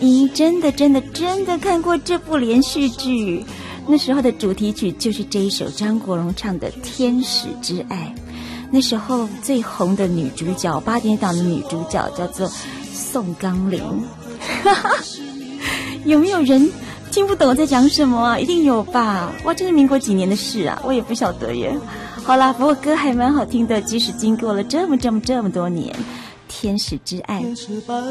莹真的看过这部连续剧，那时候的主题曲就是这一首张国荣唱的《天使之爱》。那时候最红的女主角，8点档的女主角叫做宋钢玲。有没有人听不懂我在讲什么啊？一定有吧？哇，这是民国几年的事啊，我也不晓得耶。好啦，不过歌还蛮好听的，即使经过了这么多年，《天使之爱》。